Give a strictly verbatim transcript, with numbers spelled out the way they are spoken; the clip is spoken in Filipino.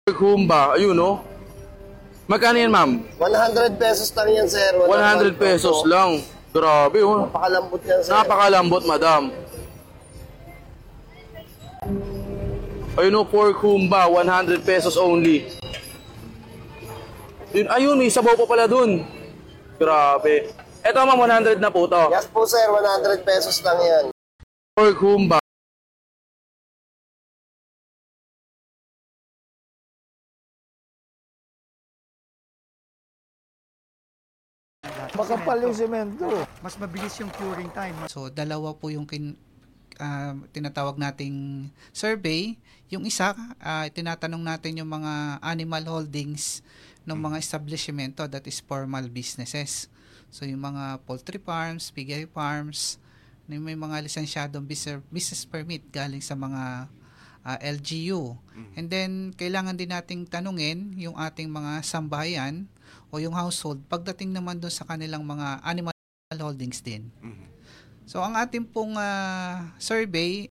Humba, ayun no. Magkano yan, ma'am? one hundred pesos lang yan, sir. one hundred pesos lang. Grabe, oh. Napakalambot yan, sir. Napakalambot, madam. Ayun no, pork humba, one hundred pesos only. Yun, ayun, may sabaw pa pala dun. Grabe. Eto, ma'am, one hundred na po to. Yes po, sir. one hundred pesos lang yan. Pork humba. Makapal yung semento. Mas mabilis yung curing time. So, dalawa po yung kin, ah, tinatawag nating survey. Yung isa, uh, tinatanong natin yung mga animal holdings ng mga establishmento, that is formal businesses. So, yung mga poultry farms, piggery farms, may mga lisensyadong business permit galing sa mga uh, L G U. And then, kailangan din nating tanungin yung ating mga sambahayan o yung household pagdating naman doon sa kanilang mga animal holdings din. So, ang ating pong uh, survey